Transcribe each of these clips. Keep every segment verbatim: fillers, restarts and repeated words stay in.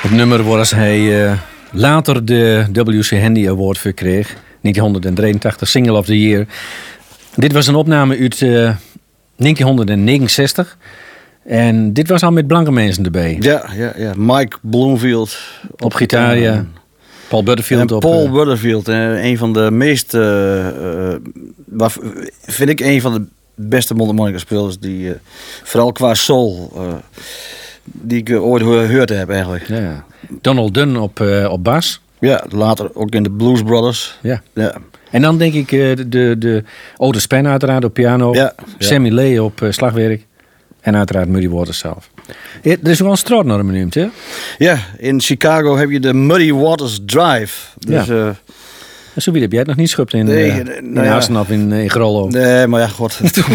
Het nummer waar hij uh, later de W C Handy Award voor kreeg. negentien drieëntachtig, Single of the Year. Dit was een opname uit uh, negentien negenenzestig. En dit was al met blanke mensen erbij. Ja, ja, ja. Mike Bloomfield. Op, op gitaar, ja. En Paul Butterfield. En op, Paul uh, Butterfield. Uh, een van de meest... Uh, uh, waar, vind ik een van de beste mondharmonica spelers. Die, uh, vooral qua soul... Uh, die ik uh, ooit gehoord heb eigenlijk. Ja. Donald Dunn op, uh, op bas. Ja, later ook in de Blues Brothers. Ja. Ja. En dan denk ik uh, de, de Otis Spann uiteraard op piano. Ja. Sammy ja. Lee op uh, slagwerk. En uiteraard Muddy Waters zelf. Er is wel een straatnorm genoemd, hè? Ja, in Chicago heb je de Muddy Waters Drive. Dus, ja. Uh, en zo wie heb jij het nog niet geschupt in, nee, uh, nou in ja. Assen of in, in Grollo? Nee, maar ja, god.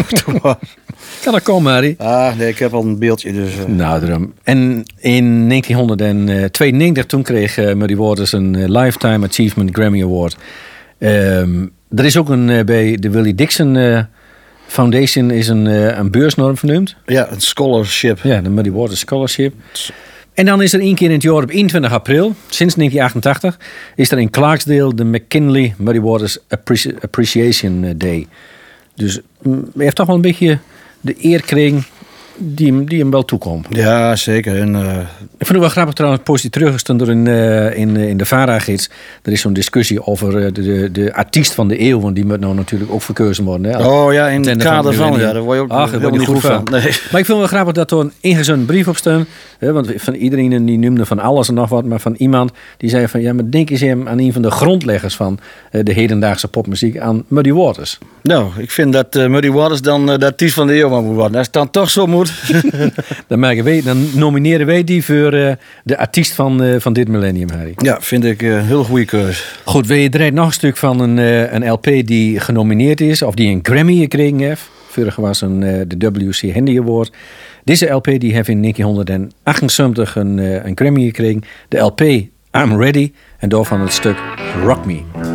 Kan dat komen, Harry? Ah, nee, ik heb al een beeldje. Dus, uh. Nou, daarom. En in negentien tweeënnegentig toen kreeg uh, Muddy Waters een uh, Lifetime Achievement Grammy Award. Um, er is ook een uh, bij de Willie Dixon uh, Foundation is een, uh, een beursnorm vernoemd. Ja, een scholarship. Ja, de Muddy Waters Scholarship. En dan is er één keer in het jaar op eenentwintig april, sinds negentien achtentachtig, is er in Clarksdale de McKinley Muddy Waters Appreci- Appreciation Day. Dus mm, hij heeft toch wel een beetje de eer gekregen die hem, die hem wel toekomt. Ja, zeker. En, uh... Ik vind het wel grappig trouwens, positief teruggestond door in, uh, in, in de VARA-gids. Er is zo'n discussie over uh, de, de, de artiest van de eeuw, want die moet nou natuurlijk ook verkozen worden. Hè? Oh ja, in het kader van, van, ja, daar word je ook Ach, helemaal niet goed van. van. Nee. Maar ik vind het wel grappig dat er een ingezonden brief op staat. Hè, want van iedereen die noemde van alles en nog wat, maar van iemand die zei van, ja, maar denk eens aan een van de grondleggers van uh, de hedendaagse popmuziek, aan Muddy Waters. Nou, ik vind dat uh, Muddy Waters dan uh, de artiest van de eeuw moet worden. Als het dan toch zo moet. dan, maken wij, dan nomineren wij die voor uh, de artiest van, uh, van dit millennium, Harry. Ja, vind ik uh, een heel goede keuze. Goed, we draaien nog een stuk van een, uh, een L P die genomineerd is, of die een Grammy gekregen heeft. Vorige was een, uh, de W C Handy Award. Deze L P die heeft in negentien achtenzeventig een, uh, een Grammy gekregen. De L P I'm Ready en daarvan het stuk Rock Me.